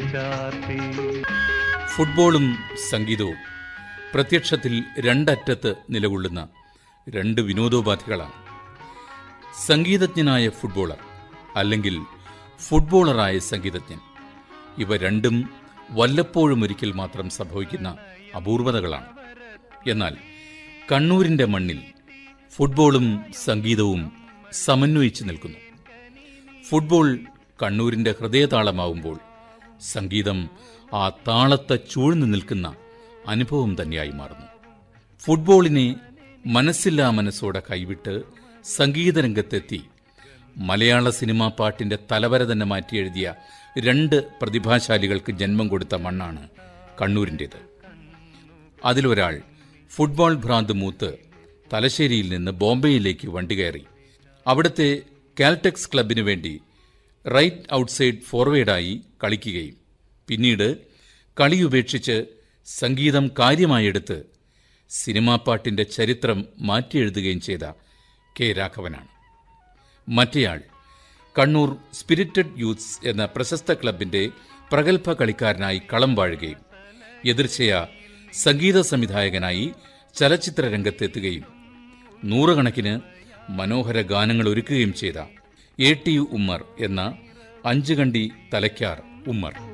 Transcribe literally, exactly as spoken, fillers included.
ചാർത്തി. ഫുട്ബോളും സംഗീതവും പ്രത്യക്ഷത്തിൽ രണ്ടറ്റത്ത് നിലകൊള്ളുന്ന രണ്ട് വിനോദോപാധികളാണ്. സംഗീതജ്ഞനായ ഫുട്ബോളർ അല്ലെങ്കിൽ ഫുട്ബോളറായ സംഗീതജ്ഞൻ, ഇവ രണ്ടും വല്ലപ്പോഴും ഒരിക്കൽ മാത്രം സംഭവിക്കുന്ന അപൂർവതകളാണ്. എന്നാൽ കണ്ണൂരിൻ്റെ മണ്ണിൽ ഫുട്ബോളും സംഗീതവും സമന്വയിച്ചു നിൽക്കുന്നു. ഫുട്ബോൾ കണ്ണൂരിൻ്റെ ഹൃദയതാളമാവുമ്പോൾ സംഗീതം ആ താളത്തെ ചൂഴ്ന്നു നിൽക്കുന്ന അനുഭവം തന്നെയായി മാറുന്നു. ഫുട്ബോളിനെ മനസ്സില്ലാ മനസ്സോടെ കൈവിട്ട് സംഗീതരംഗത്തെത്തി മലയാള സിനിമാ പാട്ടിൻ്റെ തലവര തന്നെ മാറ്റിയെഴുതിയ രണ്ട് പ്രതിഭാശാലികൾക്ക് ജന്മം കൊടുത്ത മണ്ണാണ് കണ്ണൂരിൻ്റേത്. അതിലൊരാൾ ഫുട്ബോൾ ഭ്രാന്ത് മൂത്ത് തലശ്ശേരിയിൽ നിന്ന് ബോംബെയിലേക്ക് വണ്ടി കയറി അവിടുത്തെ കാൽടെക്സ് ക്ലബിനു വേണ്ടി റൈറ്റ് ഔട്ട്സൈഡ് ഫോർവേഡായി കളിക്കുകയും പിന്നീട് കളിയുപേക്ഷിച്ച് സംഗീതം കാര്യമായെടുത്ത് സിനിമാ പാട്ടിൻ്റെ ചരിത്രം മാറ്റിയെഴുതുകയും ചെയ്ത കെ രാഘവനാണ്. മറ്റേയാൾ കണ്ണൂർ സ്പിരിറ്റഡ് യൂത്ത്സ് എന്ന പ്രശസ്ത ക്ലബിൻ്റെ പ്രഗത്ഭ കളിക്കാരനായി കളം വാഴുകയും എതിർച്ചയ സംഗീത സംവിധായകനായി ചലച്ചിത്ര രംഗത്തെത്തുകയും നൂറുകണക്കിന് മനോഹര ഗാനങ്ങൾ ഒരുക്കുകയും ചെയ്ത എ ടി ഉമ്മർ എന്ന അഞ്ചുകണ്ടി തലയ്ക്കാർ ഉമ്മർ.